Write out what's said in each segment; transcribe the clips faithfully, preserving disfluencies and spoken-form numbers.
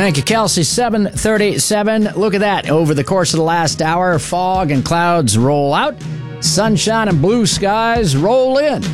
Thank you, Kelsey. seven thirty-seven. Look at that. Over the course of the last hour, fog and clouds roll out. Sunshine and blue skies roll in.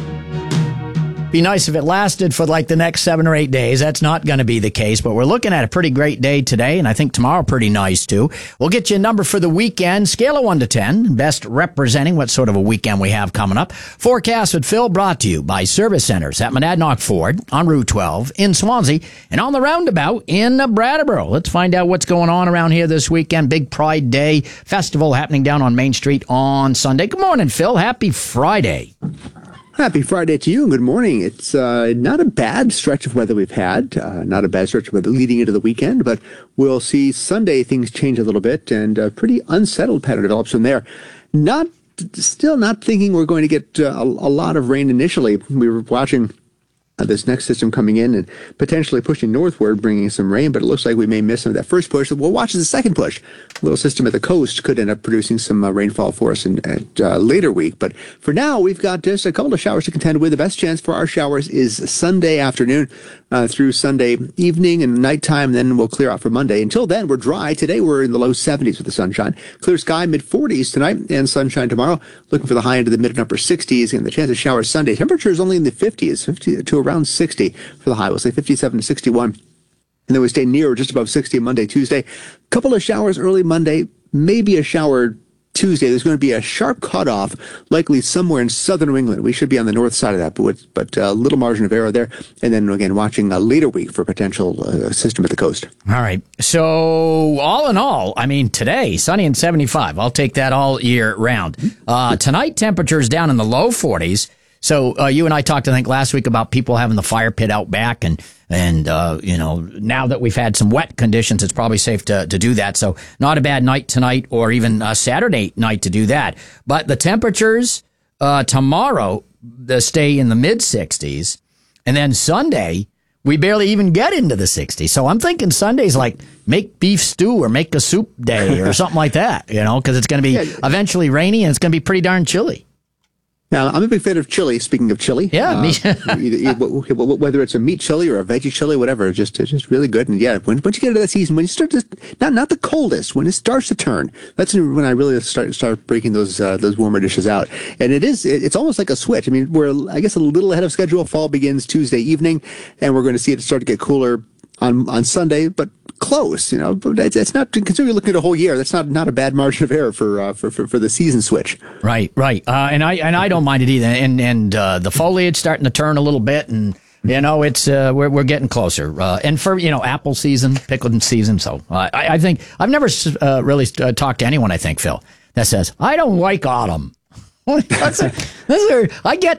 Be nice if it lasted for like the next seven or eight days. That's not going to be the case, but we're looking at a pretty great day today, and I think tomorrow pretty nice too. We'll get you a number for the weekend, scale of one to ten, best representing what sort of a weekend we have coming up. Forecast with Phil brought to you by Service Centers at Monadnock Ford on Route twelve in Swansea and on the roundabout in Brattleboro. Let's find out what's going on around here this weekend. Big Pride Day festival happening down on Main Street on Sunday. Good morning, Phil. Happy Friday. Happy Friday to you and good morning. It's uh, not a bad stretch of weather we've had, uh, not a bad stretch of weather leading into the weekend, but we'll see Sunday things change a little bit and a pretty unsettled pattern develops from there. Not, still not thinking we're going to get uh, a, a lot of rain initially. We were watching Uh, this next system coming in and potentially pushing northward, bringing some rain, but it looks like we may miss some of that first push. We'll watch the second push. A little system at the coast could end up producing some uh, rainfall for us in at uh, later week. But for now, we've got just a couple of showers to contend with. The best chance for our showers is Sunday afternoon uh, through Sunday evening and nighttime. Then we'll clear out for Monday. Until then, we're dry. Today, we're in the low seventies with the sunshine. Clear sky, mid forties tonight, and sunshine tomorrow. Looking for the high end of the mid and upper sixties, and the chance of showers Sunday. Temperature is only in the fifties, fifty to around sixty for the high. We'll say fifty-seven to sixty-one. And then we stay near or just above sixty Monday, Tuesday. Couple of showers early Monday, maybe a shower Tuesday. There's going to be a sharp cutoff, likely somewhere in southern New England. We should be on the north side of that, but but a little margin of error there. And then again, watching a later week for potential uh, system at the coast. All right. So all in all, I mean, today, sunny and seventy-five. I'll take that all year round. Uh, tonight, temperatures down in the low forties. So uh, you and I talked, I think, last week about people having the fire pit out back, and and uh, you know, now that we've had some wet conditions, it's probably safe to to do that. So not a bad night tonight, or even uh, Saturday night to do that. But the temperatures uh, tomorrow they stay in the mid sixties, and then Sunday we barely even get into the sixties. So I'm thinking Sunday's like make beef stew or make a soup day or something like that, you know, because it's going to be yeah. eventually rainy and it's going to be pretty darn chilly. Now, I'm a big fan of chili. Speaking of chili, yeah, uh, me. either, either, whether it's a meat chili or a veggie chili, whatever, it's just it's just really good. And yeah, when, once you get into that season, when you start to not not the coldest, when it starts to turn, that's when I really start start breaking those uh, those warmer dishes out. And it is it, it's almost like a switch. I mean, we're I guess a little ahead of schedule. Fall begins Tuesday evening, and we're going to see it start to get cooler on on Sunday, but close, you know, but it's, it's not, considering you're looking at a whole year, that's not, not a bad margin of error for, uh, for, for, for the season switch. Right, right. Uh, and I, and I don't mind it either. And, and, uh, the foliage starting to turn a little bit, and, you know, it's, uh, we're, we're getting closer. Uh, and for, you know, apple season, pickle season. So, uh, I, I think I've never, uh, really uh, talked to anyone, I think, Phil, that says, I don't like autumn. That's a, that's a, I get